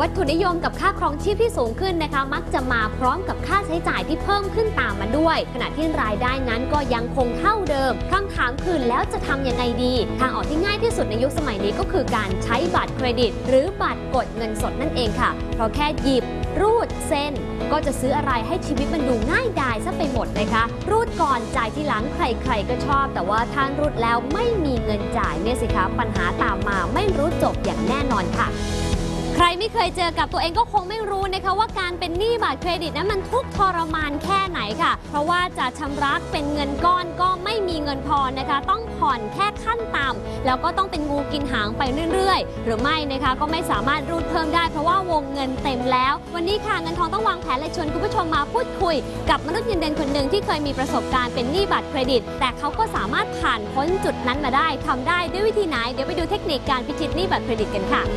วัตถุนิยมกับค่าครองชีพที่สูงขึ้นนะคะมักจะมาพร้อมกับค่าใช้จ่ายที่เพิ่มขึ้นตามมาด้วยขณะที่รายได้นั้นก็ยังคงเท่าเดิมคำถามคือแล้วจะทำยังไงดีทางออกที่ง่ายที่สุดในยุคสมัยนี้ก็คือการใช้บัตรเครดิตหรือบัตรกดเงินสดนั่นเองค่ะเพราะแค่หยิบรูดเซ็นก็จะซื้ออะไรให้ชีวิตมันดูง่ายดายซะไปหมดนะคะรูดก่อนจ่ายทีหลังใครๆก็ชอบแต่ว่าทางรูดแล้วไม่มีเงินจ่ายเนี่ยสิคะปัญหาตามมาไม่รู้จบอย่างแน่นอนค่ะใครไม่เคยเจอกับตัวเองก็คงไม่รู้นะคะว่าการเป็นหนี้บัตรเครดิตนั้นมันทุกข์ทรมานแค่ไหนค่ะเพราะว่าจะชำระเป็นเงินก้อนก็ไม่มีเงินพอนะคะต้องผ่อนแค่ขั้นต่ำแล้วก็ต้องเป็นงูกินหางไปเรื่อยๆหรือไม่นะคะก็ไม่สามารถรูดเพิ่มได้เพราะว่าวงเงินเต็มแล้ววันนี้ค่ะเงินทองต้องวางแผนเลยชวนคุณผู้ชมมาพูดคุยกับมนุษย์เงินเดือนคนหนึ่งที่เคยมีประสบการณ์เป็นหนี้บัตรเครดิตแต่เขาก็สามารถผ่านพ้นจุดนั้นมาได้ทำได้ด้วยวิธีไหนเดี๋ยวไปดูเทคนิคการพิชิตหนี้บัตรเครดิตกันค่ะ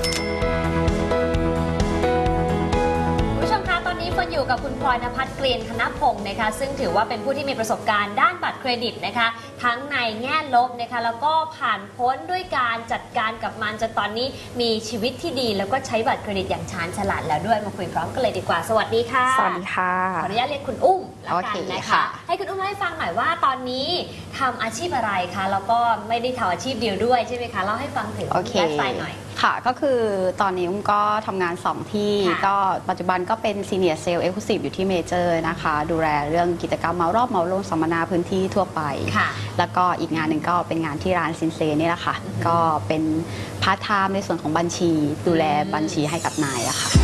คนอยู่กับคุณพลอยณภัทร เกรียนธนพงศ์นะคะซึ่งถือว่าเป็นผู้ที่มีประสบการณ์ด้านบัตรเครดิตนะคะทั้งในแง่ลบนะคะแล้วก็ผ่านพ้นด้วยการจัดการกับมันจนตอนนี้มีชีวิตที่ดีแล้วก็ใช้บัตรเครดิตอย่างชาญฉลาดแล้วด้วยมาคุยพร้อมกันเลยดีกว่าสวัสดีค่ะสวัสดีค่ะขออนุญาตเรียกคุณอุ้มแล้วกันนะคะให้คุณอุ้มเล่าให้ฟังหน่อยว่าตอนนี้ทำอาชีพอะไรคะแล้วก็ไม่ได้ทำอาชีพเดียวด้วยใช่ไหมคะเล่าให้ฟังถึงไลฟ์สไตล์หน่อยค่ะก็คือตอนนี้อุ้มก็ทำงาน2ที่ก็ปัจจุบันก็เป็น Senior Sales Exclusive อยู่ที่เมเจอร์นะคะดูแลเรื่องกิจกรรมเมารอบเมาลงสัมมนาพื้นที่ทั่วไปแล้วก็อีกงานหนึ่งก็เป็นงานที่ร้านซินเซนี่แหละค่ะก็เป็นพาร์ทไทม์ในส่วนของบัญชีดูแลบัญชีให้กับนายอะค่ะ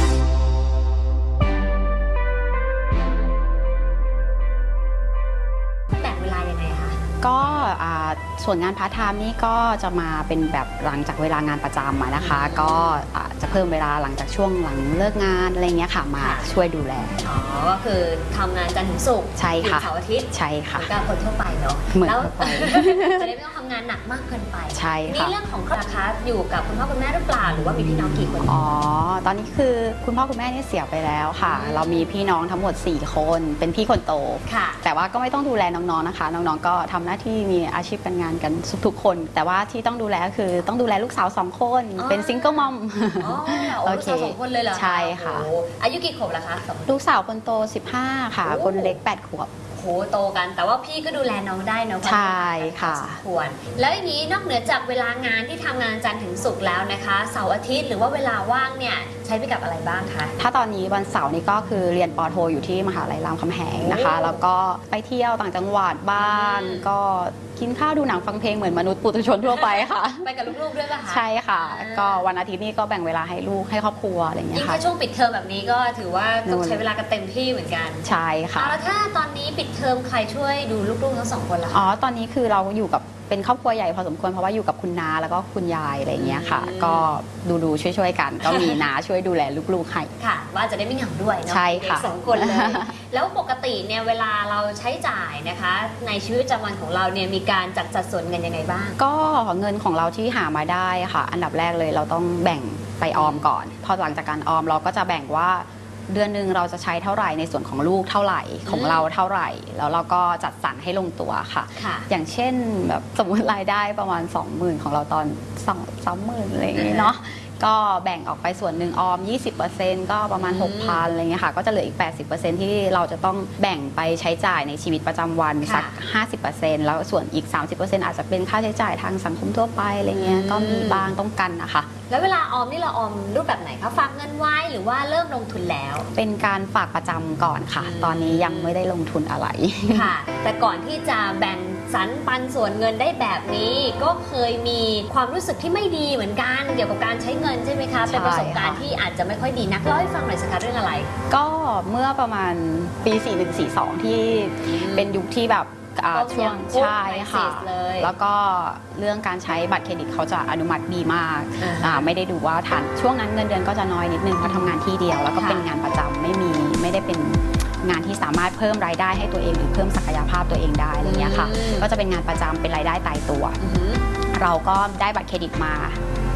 ก็ส่วนงานพาร์ทไทม์นี่ก็จะมาเป็นแบบหลังจากเวลางานประจำนะคะก็จะเพิ่มเวลาหลังจากช่วงหลังเลิกงานอะไรเงี้ยค่ะมาช่วยดูแลก็คือทำงานจันทร์ถึงศุกร์ใช่ค่ะเสาร์อาทิตย์ใช่ค่ะก็คนทั่วไปเนาะเหมือนแล้วจะได้ไม่ต้องทำงานหนักมากเกินไปใช่ค่ะนี่เรื่องของราคาอยู่กับคุณพ่อคุณแม่หรือเปล่าหรือว่ามีพี่น้องกี่คนตอนนี้คือคุณพ่อคุณแม่นี่เสียไปแล้วค่ะเรามีพี่น้องทั้งหมด4คนเป็นพี่คนโตแต่ว่าก็ไม่ต้องดูแลน้องๆนะคะน้องๆก็ทำหน้าที่มีอาชีพการงานกันทุกคนแต่ว่าที่ต้องดูแลก็คือต้องดูแลลูกสาว2คนเป็นซิงเกิลมัมโอเค2คนเลยเหรอใช่ค่ะอายุกี่ขวบล่ะคะลูกสาวคนโต15ค่ะคนเล็ก8ขวบโตกันแต่ว่าพี่ก็ดูแลน้องได้เนาะใช่ค่ะควรแล้วอย่างนี้นอกเหนือจากเวลางานที่ทำงานจันทร์ถึงศุกร์แล้วนะคะเสาร์อาทิตย์หรือว่าเวลาว่างเนี่ยใช้ไปกับอะไรบ้างคะถ้าตอนนี้วันเสาร์นี้ก็คือเรียนป.โทอยู่ที่มหาลัยรามคำแหงนะคะแล้วก็ไปเที่ยวต่างจังหวัดบ้างก็กินข้าวดูหนังฟังเพลงเหมือนมนุษย์ปุถุชนทั่วไปค่ะไปกับลูกๆด้วยป่ะคะใช่ค่ะก็วันอาทิตย์นี้ก็แบ่งเวลาให้ลูกให้ครอบครัวอะไรอย่างเงี้ยค่ะยิ่งช่วงปิดเทอมแบบนี้ก็ถือว่าต้องใช้เวลากันเต็มที่เหมือนกันใช่ค่ะแล้วถ้าตอนนี้ปิดเทอมใครช่วยดูลูกๆทั้ง2คนล่ะตอนนี้คือเราอยู่กับเป็นครอบครัวใหญ่พอสมควรเพราะว่าอยู่กับคุณน้าแล้วก็คุณยายอะไรอย่างเงี้ยค่ะก็ดูช่วยกันก็มีน้าช่วยดูแลลูกๆให้ค่ะว่าจะได้ไม่เหงาด้วยเนาะใช่ค่ะ 2คนเลยแล้วปกติเนี่ยเวลาเราใช้จ่ายนะคะในชีวิตประจำวันของเราเนี่ยมีการจัดสัดส่วนเงินยังไงบ้างก็เงินของเราที่หามาได้ค่ะอันดับแรกเลยเราต้องแบ่งไปออมก่อนพอหลังจากการออมเราก็จะแบ่งว่าเดือนหนึ่งเราจะใช้เท่าไหร่ในส่วนของลูกเท่าไหร่ของเราเท่าไหร่แล้วเราก็จัดสรรให้ลงตัวค่ะอย่างเช่นแบบสมมติรายได้ประมาณ 20,000 ของเราตอน30,000อะไรอย่างนี้เนาะก็แบ่งออกไปส่วนหนึ่งออม 20% ก็ประมาณ 6,000 อะไรเงี้ยค่ะก็จะเหลืออีก 80% ที่เราจะต้องแบ่งไปใช้จ่ายในชีวิตประจำวันสัก 50% แล้วส่วนอีก 30% อาจจะเป็นค่าใช้จ่ายทางสังคมทั่วไปอะไรเงี้ยก็มีบ้างต้องกันนะคะแล้วเวลาออมนี่เราออมรูปแบบไหนคะฝากเงินไว้หรือว่าเริ่มลงทุนแล้วเป็นการฝากประจำก่อนค่ะตอนนี้ยังไม่ได้ลงทุนอะไรค่ะแต่ก่อนที่จะแบ่งสรรปันส่วนเงินได้แบบนี้ก็เคยมีความรู้สึกที่ไม่ดีเหมือนกันเกี่ยวกับการใช้เงินใช่ไหมคะเป็นประสบการณ์ที่อาจจะไม่ค่อยดีนักเล่าให้ฟังหน่อยสิคะเรื่องอะไรก็เมื่อประมาณปี4142ที่เป็นยุคที่แบบช่วงใช่ค่ะแล้วก็เรื่องการใช้บัตรเครดิตเขาจะอนุมัติดีมากไม่ได้ดูว่าทันช่วงนั้นเงินเดือนก็จะน้อยนิดนึงเพราะทำงานที่เดียวแล้วก็เป็นงานประจำไม่ได้เป็นงานที่สามารถเพิ่มรายได้ให้ตัวเองหรือเพิ่มศักยภาพตัวเองได้อะไรเงี้ยค่ะก็จะเป็นงานประจำเป็นรายได้ตายตัวเราก็ได้บัตรเครดิตมา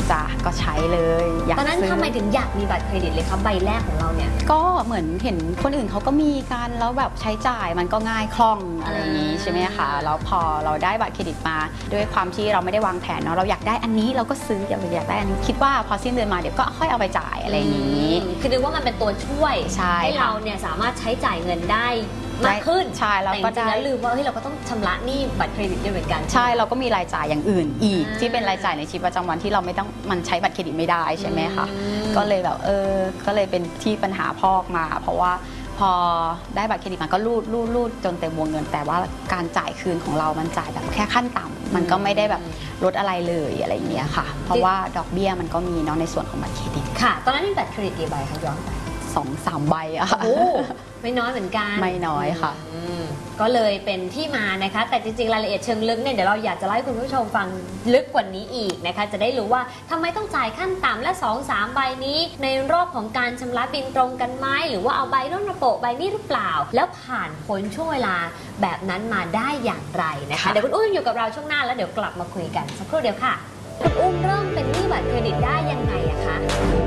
จ้ะก็ใช้เลยอยากตอนนั้นซื้อทำไมถึงอยากมีบัตรเครดิตเลยครับใบแรกของเราเนี่ยก็เหมือนเห็นคนอื่นเขาก็มีกันแล้วแบบใช้จ่ายมันก็ง่ายคล่องอะไรอย่างนี้ใช่ไหมคะแล้วพอเราได้บัตรเครดิตมาด้วยความที่เราไม่ได้วางแผนเนาะเราอยากได้อันนี้เราก็ซื้ออยากได้อันนี้คิดว่าพอสิ้นเดือนมาเดี๋ยวก็ค่อยเอาไปจ่ายอะไรอย่างนี้คือนึกว่ามันเป็นตัวช่วยใช่ให้เราเนี่ยสามารถใช้จ่ายเงินได้มากขึ้นใช่แล้วก็แต่จริงๆแล้วลืมว่าเฮ้ยเราก็ต้องชำระหนี้บัตรเครดิตด้วยเหมือนกันใช่เราก็มีรายจ่ายอย่างอื่นอีกที่เป็นรายจ่ายในชีวิตประจำวันที่เราไม่ต้องมันใช้บัตรเครดิตไม่ได้ใช่ไหมคะก็เลยแบบก็เลยเป็นที่ปัญหาพอกมาเพราะว่าพอได้บัตรเครดิตมาก็รูดจนเต็มวงเงินแต่ว่าการจ่ายคืนของเรามันจ่ายแบบแค่ขั้นต่ำมันก็ไม่ได้แบบลดอะไรเลยอะไรอย่างเงี้ยค่ะเพราะว่าดอกเบี้ยมันก็มีเนาะในส่วนของบัตรเครดิตค่ะตอนนั้นมีบัตรเครดิตกี่ใบคะย้อนไป 2-3 ใบอะค่ะโอ้ไม่น้อยเหมือนกันไม่น้อยค่ะก็เลยเป็นที่มานะคะแต่จริงๆรายละเอียดเชิงลึกเนี่ยเดี๋ยวเราอยากจะเล่าให้คุณผู้ชมฟังลึกกว่านี้อีกนะคะจะได้รู้ว่าทำไมต้องจ่ายขั้นต่ำและ 2-3 ใบนี้ ในรอบของการชำระบินตรงกันไหมหรือว่าเอาใบโน้นมาโปะใบนี้หรือเปล่า แล้วผ่านพ้นช่วงเวลาแบบนั้นมาได้อย่างไรนะคะเดี๋ยวคุณอุ้มอยู่กับเราช่วงหน้าแล้วเดี๋ยวกลับมาคุยกันสักครู่เดียวค่ะคุณอุ้มเริ่มเป็นหนี้บัตรเครดิตได้ยังไงอะคะ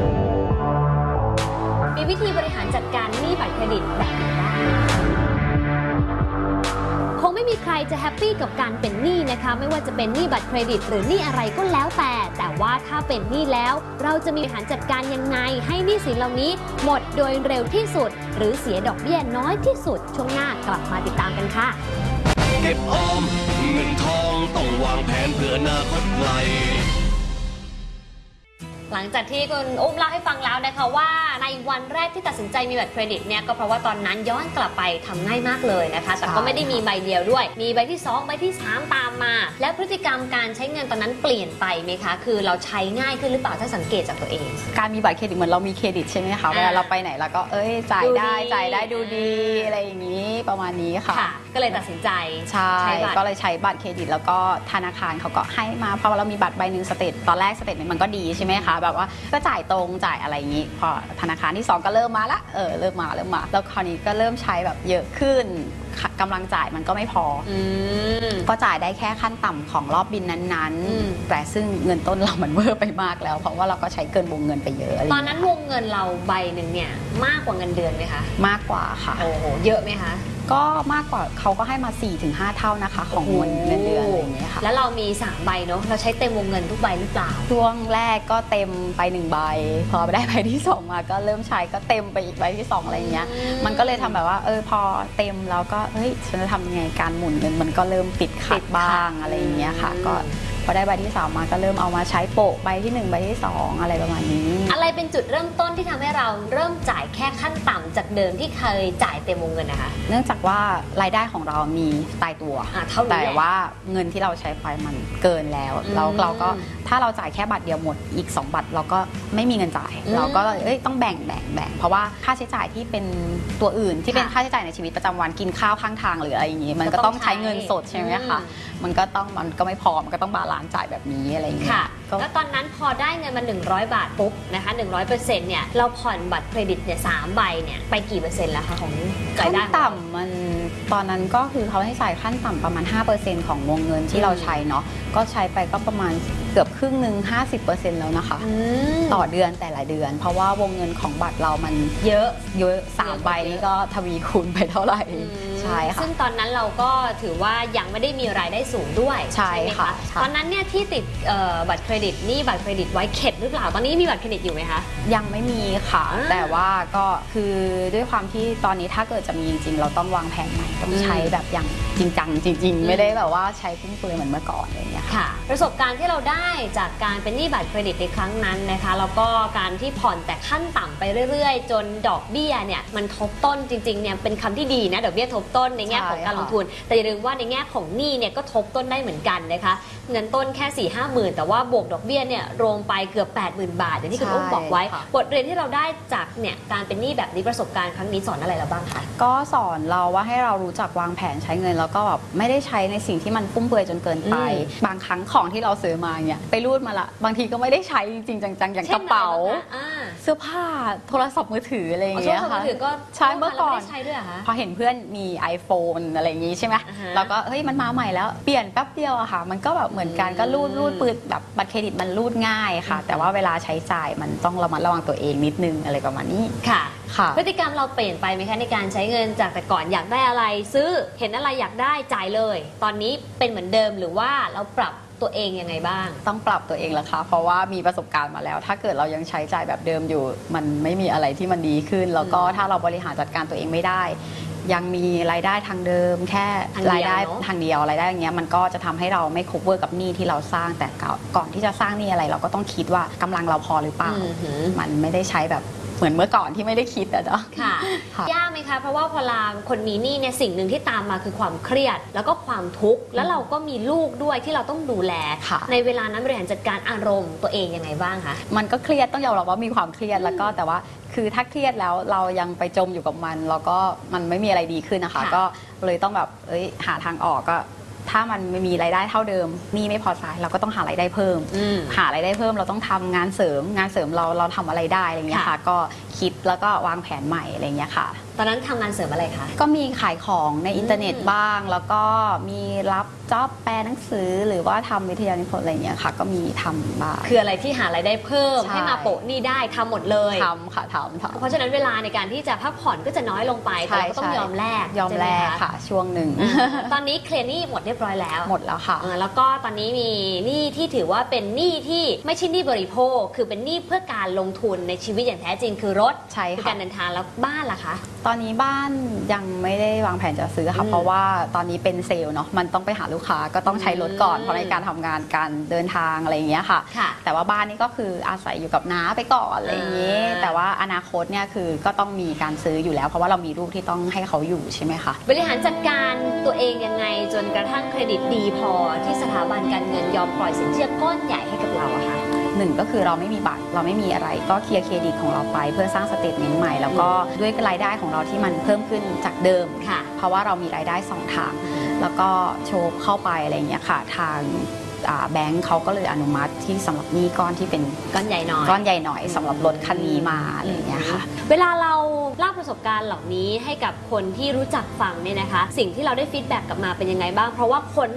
มีวิธีบริหารจัดการหนี้บัตรเครดิตแบบไหนบ้างคงไม่มีใครจะแฮปปี้กับการเป็นหนี้นะคะไม่ว่าจะเป็นหนี้บัตรเครดิตหรือหนี้อะไรก็แล้วแต่ว่าถ้าเป็นหนี้แล้วเราจะมีบริหารจัดการยังไงให้หนี้สินเหล่านี้หมดโดยเร็วที่สุดหรือเสียดอกเบี้ยน้อยที่สุดช่วงหน้ากลับมาติดตามกันค่ะเก็บออมเงินทองต้องวางแผนเพื่ออนาคตไกลหลังจากที่คุณอุ้มเล่าให้ฟังแล้วนะคะว่าในวันแรกที่ตัดสินใจมีบัตรเครดิตเนี่ยก็เพราะว่าตอนนั้นย้อนกลับไปทำง่ายมากเลยนะคะแต่ก็ไม่ได้มีใบเดียวด้วยมีใบที่2ใบที่3ตามมาและพฤติกรรมการใช้เงินตอนนั้นเปลี่ยนไปไหมคะคือเราใช้ง่ายขึ้นหรือเปล่าถ้าสังเกตจากตัวเองการมีบัตรเครดิตเหมือนเรามีเครดิตใช่ไหมคะเวลาเราไปไหนเราก็จ่ายได้ดูดีอะไรอย่างนี้ประมาณนี้ค่ะก็เลยตัดสินใจใช่ก็เลยใช้บัตรเครดิตแล้วก็ธนาคารเขาก็ให้มาพอเรามีบัตรใบหนึ่งตอนแรกสเตทเมนต์มันก็ดีใช่ไหมคะแบบว่าก็จ่ายตรงจ่ายอะไรอย่างนี้พอธนาคารที่2ก็เริ่มมาละเริ่มมาแล้วคราวนี้ก็เริ่มใช้แบบเยอะขึ้นกำลังจ่ายมันก็ไม่พอก็จ่ายได้แค่ขั้นต่ำของรอบบินนั้นๆแต่ซึ่งเงินต้นเรามันเวอร์ไปมากแล้วเพราะว่าเราก็ใช้เกินวงเงินไปเยอะตอนนั้นวงเงินเราใบหนึ่งเนี่ยมากกว่าเงินเดือนไหมคะมากกว่าค่ะโอ้โหเยอะไหมคะก็มากกว่าเขาก็ให้มา 4-5 เท่านะคะของเงินเดือนอะไรอย่างเงี้ยค่ะแล้วเรามี3ใบเนาะเราใช้เต็มวงเงินทุกใบหรือเปล่าช่วงแรกก็เต็มไป1ใบพอได้ใบที่2มาก็เริ่มใช้ก็เต็มไปอีกใบที่2อะไรเงี้ยมันก็เลยทำแบบว่าพอเต็มแล้วก็ฉันจะทำยังไงการหมุนเงินมันก็เริ่มติดขัดบ้างอะไรอย่างเงี้ยค่ะก็พอได้ใบที่3มาก็เริ่มเอามาใช้โปะใบที่1ใบที่2อะไรประมาณนี้อะไรเป็นจุดเริ่มต้นที่ทำให้เราเริ่มจ่ายแค่ขั้นต่ำจากเดิมที่เคยจ่ายเต็มวงเงินนะคะเนื่องจากว่ารายได้ของเรามีตายตัวแต่ว่าเงินที่เราใช้ไปมันเกินแล้วเราก็ถ้าเราจ่ายแค่บัตรเดียวหมดอีก2บัตรเราก็ไม่มีเงินจ่ายเราก็ต้องแบ่งเพราะว่าค่าใช้จ่ายที่เป็นตัวอื่นที่เป็นค่าใช้จ่ายในชีวิตประจำวันกินข้าวข้างทางหรืออะไรอย่างนี้มันก็ต้องใช้เงินสดใช่ไหมคะมันก็ไม่พอมันก็ต้องบาลานซ์จ่ายแบบนี้อะไรอย่างเงี้ยแล้วตอนนั้นพอได้เงินมา100 บาทปุ๊บนะคะ100%เนี่ยเราผ่อนบัตรเครดิตเนี่ย3ใบเนี่ยไปกี่เปอร์เซ็นต์แล้วคะของรายได้ขั้นต่ำมันตอนนั้นก็คือเขาให้จ่ายขั้นต่ำประมาณ 5% ของวงเงินที่เราใช้เนาะก็ใช้ไปก็ประมาณเกือบครึ่งนึง 50% แล้วนะคะต่อเดือนแต่ละเดือนเพราะว่าวงเงินของบัตรเรามันเยอะ3ใบนี้ก็ทวีคูณไปเท่าไหร่ใช่ค่ะซึ่งตอนนั้นเราก็ถือว่ายังไม่ได้มีรายได้สูงด้วยใช่ไหมคะตอนนั้นเนี่ยที่ติดบัตรเครดิตนี่บัตรเครดิตไว้เข็ดหรือเปล่าตอนนี้มีบัตรเครดิตอยู่ไหมคะยังไม่มีค่ะแต่ว่าก็คือด้วยความที่ตอนนี้ถ้าเกิดจะมีจริงๆเราต้องวางแผนใหม่ต้องใช้แบบอย่างจริงจังจริงๆไม่ได้แบบว่าใช้ฟุ่มเฟือยเหมือนเมื่อก่อนอะไรอย่างเงี้ยค่ะประสบการณ์ที่เราได้จากการเป็นหนี้บัตรเครดิตในครั้งนั้นนะคะแล้วก็การที่ผ่อนแต่ขั้นต่ำไปเรื่อยๆจนดอกเบี้ยเนี่ยมันทบต้นจริงๆเนี่ยเป็นคำที่ดีนะดอกเบี้ยทบต้นในแง่ของการลงทุนแต่อย่าลืมว่าในแง่ของหนี้เนี่ยก็ทบต้นได้เหมือนกันนะคะเงินต้นแค่ 4-5 หมื่นแต่ว่าบวกดอกเบี้ยเนี่ยรวมไปเกือบ 80,000 บาทอย่างที่คุณอุ้มบอกไว้บทเรียนที่เราได้จากเนี่ยการเป็นหนี้แบบนี้ประสบการณ์ครั้งนี้สอนอะไรเราบ้างคะก็สอนเราว่าให้เรารู้จักวางแผนใช้เงินแล้วก็แบบไม่ได้ใช้ในสิ่งที่มันฟุ่มเฟือยจนเกินไปบางครั้งของที่เราซื้อมาเนี่ยไปรูดมาละบางทีก็ไม่ได้ใช้จริงๆจังๆอย่างกระเป๋าเสื้อผ้าโทรศัพท์มือถืออะไรอย่างเงี้ยค่ะใช้เมื่อก่อนใช้ด้วยเหรอคะพอเห็นเพื่อนมี iPhone อะไรอย่างงี้ใช่ไหมอ่าฮะแล้วก็เฮ้ยมันมาใหม่แล้วเปลี่ยนแป๊บเดียวอะค่ะมันก็แบบเหมือนกันก็รูดปืนแบบบัตรเครดิตมันรูดง่ายค่ะ แต่ว่าเวลาใช้จ่ายมันต้องระมัดระวังตัวเองนิดนึงอะไรประมาณนี้ค่ะค่ะพฤติกรรมเราเปลี่ยนไปไหมคะในการใช้เงินจากแต่ก่อนอยากได้อะไรซื้อเห็นอะไรอยากได้จ่ายเลย ตอนนี้เป็นเหมือนเดิมหรือว่าเราปรับตัวเองยังไงบ้างต้องปรับตัวเองแล้วค่ะเพราะว่ามีประสบการณ์มาแล้ว ถ้าเกิดเรายังใช้จ่ายแบบเดิมอยู่ มันไม่มีอะไรที่มันดีขึ้น แล้วก็ถ้าเราบริหารจัดการตัวเองไม่ได้ ยังมีรายได้ทางเดิม แค่ทางเดียวรายได้เนอะทางเดียวรายได้อย่างเงี้ยมันก็จะทำให้เราไม่ cover กับหนี้ที่เราสร้างแต่ก่อนที่จะสร้างหนี้อะไร เราก็ต้องคิดว่ากำลังเราพอหรือเปล่าอือหือมันไม่ได้ใช้แบบเหมือนเมื่อก่อนที่ไม่ได้คิดอะเนาะค่ะค่ะยากไหมคะเพราะว่าพอเราคนมีหนี้เนี่ยสิ่งหนึ่งที่ตามมาคือความเครียด แล้วก็ความทุกข์แล้วเราก็มีลูกด้วยที่เราต้องดูแลค่ะในเวลานั้นบริหารจัดการอารมณ์ตัวเองยังไงบ้างคะมันก็เครียดต้องยอมรับว่ามีความเครียดแล้วก็แต่ว่าคือถ้าเครียดแล้วเรายังไปจมอยู่กับมันแล้วก็มันไม่มีอะไรดีขึ้นนะคะค่ะก็เลยต้องแบบหาทางออกก็ถ้ามันไม่มีรายได้เท่าเดิมหนี่ไม่พอจ่ายเราก็ต้องหารายได้เพิ่ม หารายได้เพิ่มเราต้องทำงานเสริมเราทำอะไรได้อะไรเงี้ยค่ะ ก็คิดแล้วก็วางแผนใหม่อะไรเงี้ยค่ะตอนนั้นทำงานเสริมอะไรคะก็มีขายของในอินเทอร์เน็ตบ้าง แล้วก็มีรับจ็อบแปลหนังสือหรือว่าทำวิทยานิพนธ์อะไรเงี้ยค่ะ ก็มีทำบ้างคืออะไรที่หารายได้เพิ่มใช่ให้มาโปะหนี้ได้ทำหมดเลยทำค่ะทำเพราะฉะนั้นเวลาในการที่จะพักผ่อนก็จะน้อยลงไปแต่เราก็ต้องยอมแลกยอมแลกใช่ไหค่ะ ช่วงหนึ่งตอนนี้เคลียร์หนี้หมดเรียบร้อยแล้วหมดแล้วค่ะแล้วก็ตอนนี้มีหนี้ที่ถือว่าเป็นหนี้ที่ไม่ใช่หนี้บริโภค คือเป็นหนี้เพื่อการลงทุนในชีวิตอย่างแท้จริงคือรถใช่คือค่ะการเดินทางแล้วบ้านล่ะคะตอนนี้บ้านยังไม่ได้วางแผนจะซื้อค่ะเพราะว่าตอนนี้เป็นเซลล์เนาะมันต้องไปหาลูกค้าก็ต้องใช้รถก่อนเพราะในการทำงานการเดินทางอะไรอย่างเงี้ยค่ะค่ะแต่ว่าบ้านนี่ก็คืออาศัยอยู่กับน้าไปก่อนอะไรอย่างเงี้ยแต่ว่าอนาคตเนี่ยคือก็ต้องมีการซื้ออยู่แล้ว เพราะว่าเรามีลูกที่ต้องให้เขาอยู่ใช่ไหมคะบริหารจัดการตัวเองยังไงจนกระทั่งเครดิตดีพอที่สถาบันการเงินยอมปล่อยสินเชื่อก้อนใหญ่ให้กับเราอะค่ะหนึ่งก็คือเราไม่มีบัตรเราไม่มีอะไรก็เคลียร์เครดิตของเราไปเพื่อสร้างสเตทเมนต์ใหม่แล้วก็ด้วยรายได้ของเราที่มันเพิ่มขึ้นจากเดิมค่ะเพราะว่าเรามีรายได้2ทาง แล้วก็โชว์เข้าไปอะไรอย่างเงี้ยค่ะ ทางแบงค์เขาก็เลยอนุมัติที่สำหรับหนี้ก้อนที่เป็นก้อนใหญ่หน่อยก้อนใหญ่หน่อยสำหรับรถคันนี้มาอะไรอย่างเงี้ยค่ะเวลาเราเล่าประสบการณ์เหล่านี้ให้กับคนที่รู้จักฟังเนี่ยนะคะ สิ่งที่เราได้ฟีดแบ็กกลับมาเป็นยังไงบ้างเพราะว่าคน